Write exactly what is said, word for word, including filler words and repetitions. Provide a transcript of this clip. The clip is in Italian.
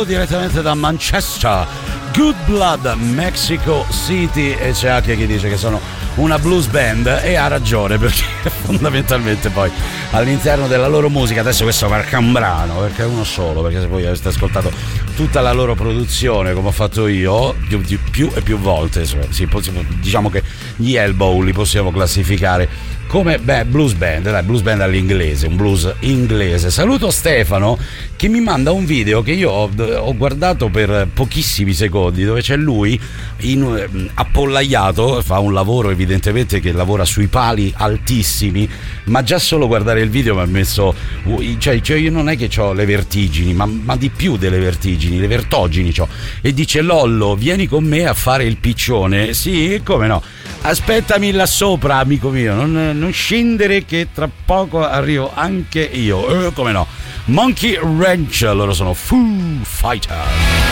loro direttamente da Manchester, Good Blood, Mexico City, e c'è anche chi dice che sono una blues band, e ha ragione, perché fondamentalmente poi all'interno della loro musica, adesso questo è un brano, perché è uno solo, perché se voi aveste ascoltato tutta la loro produzione come ho fatto io più, più e più volte, sì, diciamo che gli Elbow li possiamo classificare come beh, blues band, dai, blues band all'inglese, un blues inglese. Saluto Stefano che mi manda un video che io ho, ho guardato per pochissimi secondi, dove c'è lui in, appollaiato, fa un lavoro evidentemente che lavora sui pali altissimi, ma già solo guardare il video mi ha messo, cioè, cioè io non è che ho le vertigini, ma, ma di più delle vertigini, le vertogini c'ho. E dice: Lollo, vieni con me a fare il piccione. Sì, come no, aspettami là sopra, amico mio, non, non scendere che tra poco arrivo anche io. Eh, come no, Monkey Ranch, loro sono Foo Fighters.